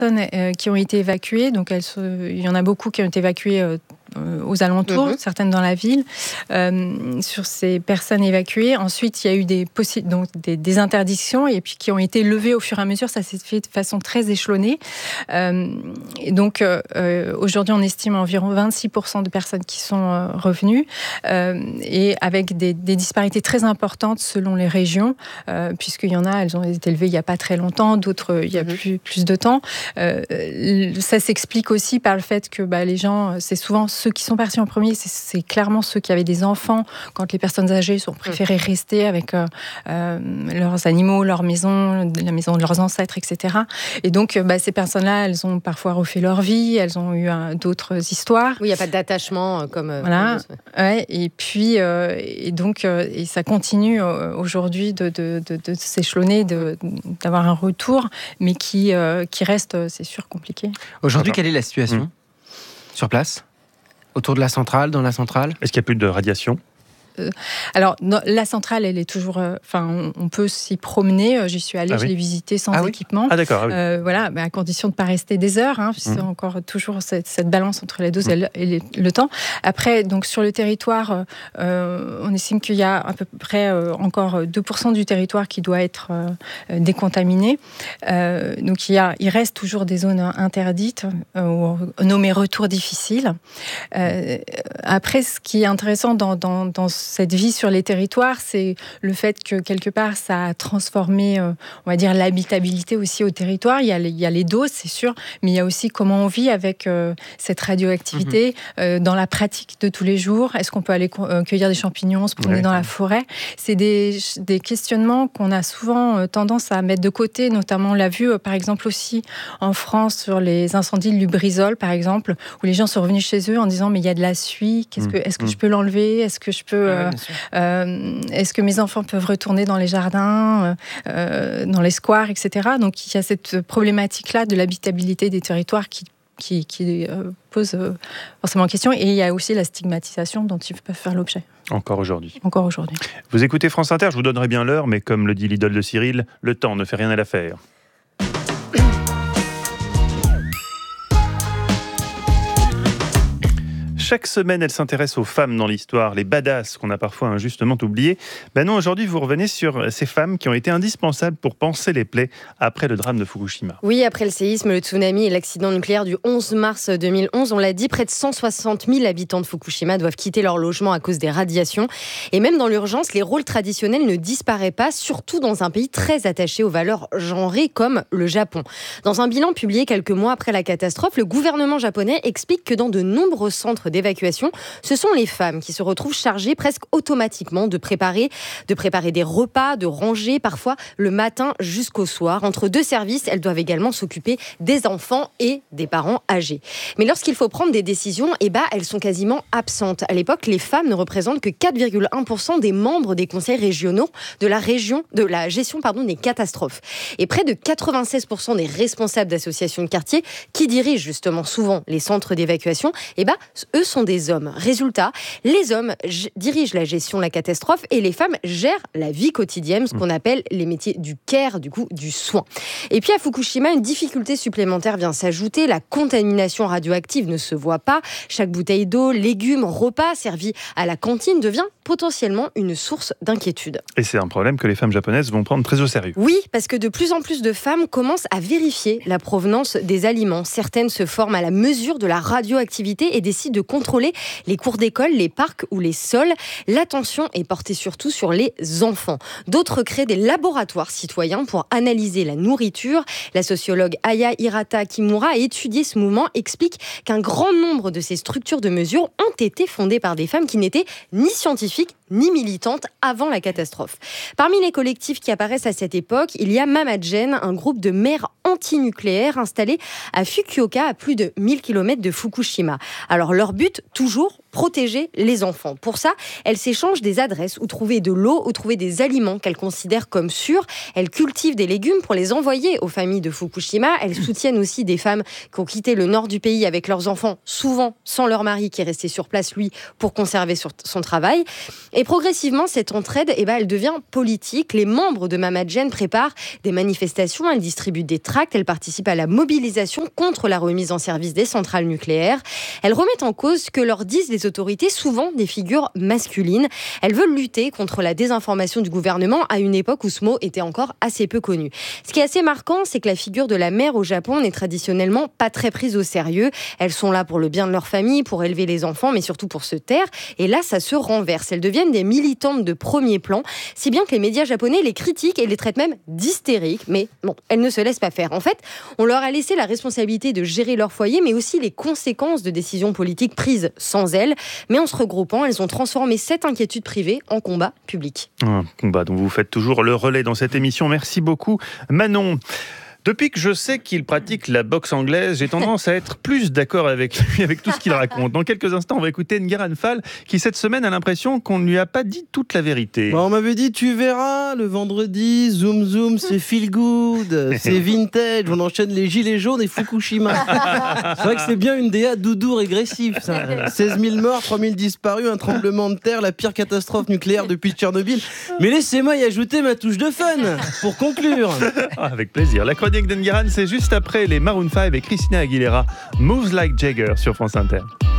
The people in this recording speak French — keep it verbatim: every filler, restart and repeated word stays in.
euh, qui ont été évacuées. Donc, elles se... il y en a beaucoup qui ont été évacuées euh, aux alentours, mmh. certaines dans la ville. Euh, sur ces personnes évacuées, ensuite, il y a eu des, possi... donc, des, des interdictions et puis qui ont été levées au fur et à mesure. Ça s'est fait de façon très échelonnée. Euh, et donc, euh, aujourd'hui, on estime environ vingt-six pour cent de personnes qui sont euh, revenues euh, et avec des, des disparités très importantes selon les régions, euh, puisqu'il y en a, elles ont été élevées il n'y a pas très longtemps, d'autres il y a mmh. plus, plus de temps. Euh, ça s'explique aussi par le fait que bah, les gens, c'est souvent ceux qui sont partis en premier, c'est, c'est clairement ceux qui avaient des enfants, quand les personnes âgées ont préféré rester avec euh, euh, leurs animaux, leur maison, la maison de leurs ancêtres, et cetera. Et donc, bah, ces personnes-là, elles ont parfois refait leur vie, elles ont eu euh, d'autres histoires. Oui, il n'y a pas d'attachement comme... Euh, voilà. comme ouais, et puis, euh, et donc, euh, et ça continue euh, aujourd'hui de, de, de, de s'échelonner, de, d'avoir un retour, mais qui, euh, qui reste, c'est sûr, compliqué. Aujourd'hui, quelle est la situation mmh. sur place ? Autour de la centrale, dans la centrale ? Est-ce qu'il n'y a plus de radiation ? Euh, alors, no, la centrale, elle est toujours... Enfin, euh, on, on peut s'y promener. Euh, j'y suis allée, ah oui. je l'ai visitée sans ah équipement. Oui. Ah d'accord, ah oui. euh, voilà, bah, à condition de ne pas rester des heures. Hein, mmh. C'est encore toujours cette, cette balance entre les doses mmh. et, le, et les, le temps. Après, donc, sur le territoire, euh, on estime qu'il y a à peu près euh, encore deux pour cent du territoire qui doit être euh, décontaminé. Euh, donc, il, y a, il reste toujours des zones interdites, euh, nommées retours difficiles. Euh, après, ce qui est intéressant dans, dans, dans cette vie sur les territoires, c'est le fait que quelque part ça a transformé, euh, on va dire, l'habitabilité aussi au territoire. Il y a les, il y a les doses, c'est sûr, mais il y a aussi comment on vit avec euh, cette radioactivité mmh. euh, dans la pratique de tous les jours. Est-ce qu'on peut aller euh, cueillir des champignons, se promener ouais. dans la forêt ? C'est des, des questionnements qu'on a souvent euh, tendance à mettre de côté. Notamment, on l'a vu euh, par exemple aussi en France sur les incendies de Lubrizol, par exemple, où les gens sont revenus chez eux en disant mais il y a de la suie. Qu'est-ce que, est-ce que mmh. je peux l'enlever ? Est-ce que je peux Euh, euh, est-ce que mes enfants peuvent retourner dans les jardins, euh, dans les squares, et cetera. Donc il y a cette problématique-là de l'habitabilité des territoires qui, qui, qui euh, pose euh, forcément question. Et il y a aussi la stigmatisation dont ils peuvent faire l'objet. Encore aujourd'hui. Encore aujourd'hui. Vous écoutez France Inter, je vous donnerai bien l'heure, mais comme le dit l'idole de Cyril, le temps ne fait rien à l'affaire. Chaque semaine, elle s'intéresse aux femmes dans l'histoire, les badass qu'on a parfois injustement oubliées. Ben non, aujourd'hui, vous revenez sur ces femmes qui ont été indispensables pour panser les plaies après le drame de Fukushima. Oui, après le séisme, le tsunami et l'accident nucléaire du onze mars deux mille onze, on l'a dit, près de cent soixante mille habitants de Fukushima doivent quitter leur logement à cause des radiations. Et même dans l'urgence, les rôles traditionnels ne disparaissent pas, surtout dans un pays très attaché aux valeurs genrées comme le Japon. Dans un bilan publié quelques mois après la catastrophe, le gouvernement japonais explique que dans de nombreux centres d'évacuation, ce sont les femmes qui se retrouvent chargées presque automatiquement de préparer, de préparer des repas, de ranger, parfois le matin jusqu'au soir. Entre deux services, elles doivent également s'occuper des enfants et des parents âgés. Mais lorsqu'il faut prendre des décisions, eh ben, elles sont quasiment absentes. À l'époque, les femmes ne représentent que quatre virgule un pour cent des membres des conseils régionaux de la, région, de la gestion pardon, des catastrophes. Et près de quatre-vingt-seize pour cent des responsables d'associations de quartier qui dirigent justement souvent les centres d'évacuation, eh ben, eux sont des hommes. Résultat, les hommes g- dirigent la gestion de la catastrophe et les femmes gèrent la vie quotidienne, ce qu'on appelle les métiers du care, du coup, du soin. Et puis à Fukushima, une difficulté supplémentaire vient s'ajouter. La contamination radioactive ne se voit pas. Chaque bouteille d'eau, légumes, repas servis à la cantine devient potentiellement une source d'inquiétude. Et c'est un problème que les femmes japonaises vont prendre très au sérieux. Oui, parce que de plus en plus de femmes commencent à vérifier la provenance des aliments. Certaines se forment à la mesure de la radioactivité et décident de contrôler les cours d'école, les parcs ou les sols. L'attention est portée surtout sur les enfants. D'autres créent des laboratoires citoyens pour analyser la nourriture. La sociologue Aya Hirata Kimura a étudié ce mouvement, explique qu'un grand nombre de ces structures de mesure ont été fondées par des femmes qui n'étaient ni scientifiques ni militantes avant la catastrophe. Parmi les collectifs qui apparaissent à cette époque, il y a Mamagen, un groupe de mères antinucléaires installé à Fukuoka, à plus de mille kilomètres de Fukushima. Alors leur but, toujours protéger les enfants. Pour ça, elles s'échangent des adresses où trouver de l'eau, où trouver des aliments qu'elles considèrent comme sûrs. Elles cultivent des légumes pour les envoyer aux familles de Fukushima. Elles soutiennent aussi des femmes qui ont quitté le nord du pays avec leurs enfants, souvent sans leur mari qui est resté sur place, lui, pour conserver son travail. Et Et progressivement, cette entraide, eh ben, elle devient politique. Les membres de Mamad Gen préparent des manifestations, elles distribuent des tracts, elles participent à la mobilisation contre la remise en service des centrales nucléaires. Elles remettent en cause ce que leur disent les autorités, souvent des figures masculines. Elles veulent lutter contre la désinformation du gouvernement à une époque où ce mot était encore assez peu connu. Ce qui est assez marquant, c'est que la figure de la mère au Japon n'est traditionnellement pas très prise au sérieux. Elles sont là pour le bien de leur famille, pour élever les enfants, mais surtout pour se taire. Et là, ça se renverse. Elles deviennent des militantes de premier plan, si bien que les médias japonais les critiquent et les traitent même d'hystériques. Mais bon, elles ne se laissent pas faire. En fait, on leur a laissé la responsabilité de gérer leur foyer, mais aussi les conséquences de décisions politiques prises sans elles. Mais en se regroupant, elles ont transformé cette inquiétude privée en combat public. Un combat dont vous faites toujours le relais dans cette émission. Merci beaucoup, Manon. Depuis que je sais qu'il pratique la boxe anglaise, j'ai tendance à être plus d'accord avec lui, avec tout ce qu'il raconte. Dans quelques instants, on va écouter Nguyen Fall, qui cette semaine a l'impression qu'on ne lui a pas dit toute la vérité. Bah, on m'avait dit, tu verras, le vendredi, zoom zoom, c'est feel good, c'est vintage, on enchaîne les gilets jaunes et Fukushima. C'est vrai que c'est bien une D A doudou régressive, ça. seize mille morts, trois mille disparus, un tremblement de terre, la pire catastrophe nucléaire depuis Tchernobyl. Mais laissez-moi y ajouter ma touche de fun, pour conclure. Avec plaisir. La chronique d'Enguerrand, c'est juste après les Maroon cinq et Christina Aguilera, Moves Like Jagger sur France Inter.